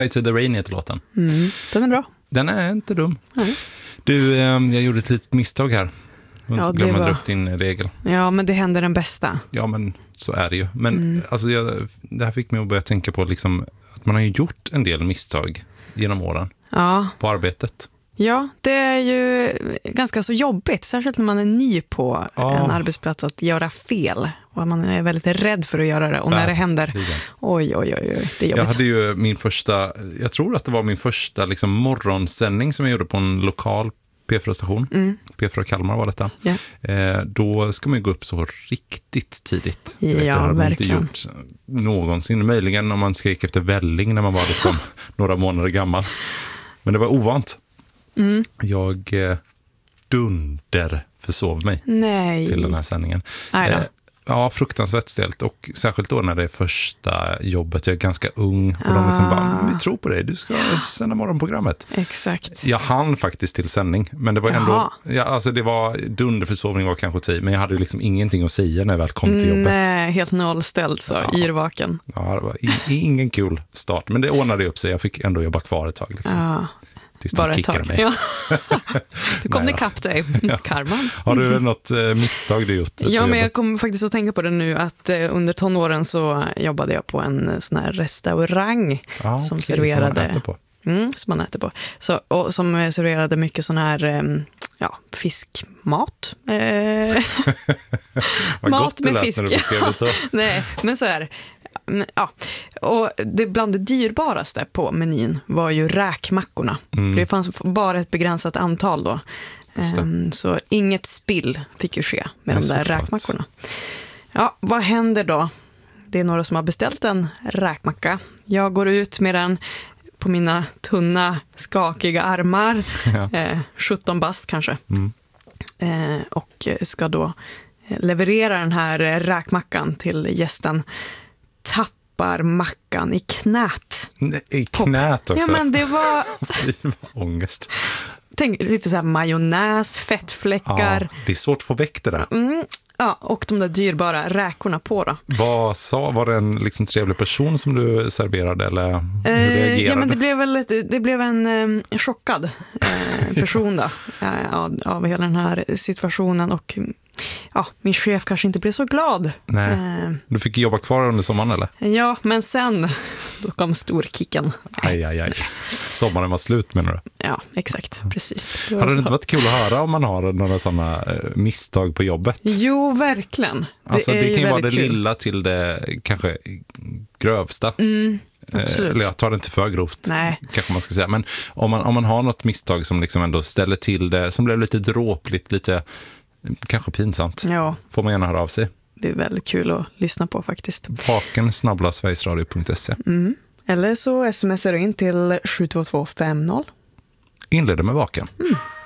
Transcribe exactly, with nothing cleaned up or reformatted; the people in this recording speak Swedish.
to the Rain heter låten. Mm, den är bra. Den är inte dum. Nej. Du, eh, jag gjorde ett litet misstag här. Ja, det glömde var... dra upp din regel. Ja, men det händer den bästa. Ja, men så är det ju. Men Mm. alltså, jag, det här fick mig att börja tänka på liksom, att man har ju gjort en del misstag genom åren Ja. på arbetet. Ja, det är ju ganska så jobbigt, särskilt när man är ny på Ja. en arbetsplats, att göra fel. Och man är väldigt rädd för att göra det. Och när det händer, oj, oj, oj, oj, det är jobbigt. Jag hade ju min första, jag tror att det var min första liksom, morgonsändning som jag gjorde på en lokal P fyra-station. Mm. P fyra Kalmar var detta. Ja. Eh, då ska man ju gå upp så riktigt tidigt. Jag vet, Ja, det har man verkligen. inte gjort någonsin. Möjligen om man skrek efter välling när man var liksom några månader gammal. Men det var ovant. Mm. Jag eh, dunder försov mig Nej. till den här sändningen. Nej då. Eh, ja, fruktansvärt stelt. Och särskilt då när det är första jobbet. Jag är ganska ung. Och de liksom bara, vi tror på dig, du ska sända morgonprogrammet. Exakt. Jag hann faktiskt till sändning. Men det var ändå, ja, alltså det var, dunderförsovning var kanske tid. Men jag hade ju liksom ingenting att säga när jag väl kom till jobbet. Nej, helt nollställd så, Ja. yrvaken. Ja, det var i, ingen kul start. Men det ordnade upp sig. Jag fick ändå jobba kvar ett tag. Liksom. Ja, Tills de bara ett kickade tag. mig. Ja. Du kom Nej det då. kapp dig, karman. Har du något eh, misstag du gjort? Ja, på men jag jobbet? kommer faktiskt att tänka på det nu att eh, under tonåren så jobbade jag på en eh, sån här restaurang Ja, som okej, serverade som man äter på. Mm, som man äter på. Så, och som eh, serverade mycket sån här eh, ja, fiskmat. Eh, Vad mat gott det med lät fisk. när du beskrev det så. Nej, men så här. Ja. Och det bland det dyrbaraste på menyn var ju räkmackorna. Mm. Det fanns bara ett begränsat antal då. Just det. Um, så inget spill fick ju ske med Nej, de där såklart. räkmackorna. Ja, vad händer då? Det är några som har beställt en räkmacka. Jag går ut med den på mina tunna, skakiga armar. Ja. Eh, sjutton bast kanske. Mm. Eh, och ska då leverera den här räkmackan till gästen. Tappar mackan i knät. Nej, i knät också. Ja, men det var... Fy, vad ångest. Tänk lite så här majonnäs, fettfläckar. Ja, det är svårt att få väck det där. Mm, ja, och de där dyrbara räkorna på då. Vad sa, var det en liksom trevlig person som du serverade eller hur Eh, reagerade? ja, men det blev väl ett, det blev en eh, chockad eh, person då, eh, av, av hela den här situationen, och ja, min chef kanske inte blev så glad. Nej. Eh, Du fick jobba kvar under sommaren eller? ja, men sen då kom storkicken. Aj, aj, aj. Sommaren var slut menar du? Ja, exakt, precis. Det var Hade det så. inte varit kul att höra om man har några sådana eh, misstag på jobbet? Jo, verkligen. Det, Alltså, är det kan ju vara det väldigt kul. lilla till det kanske grövsta. Mm, Eh, absolut. Eller jag tar det inte för grovt, Nej. kanske man ska säga. Men om man, om man har något misstag som liksom ändå ställer till det, som blev lite dråpligt, lite kanske pinsamt, Ja, får man gärna höra av sig. det är väldigt kul att lyssna på faktiskt. Vaken snabbla sverigesradio punkt se. Mm. Eller så smsar du in till sju två två fem noll. Inleder med vaken. Mm.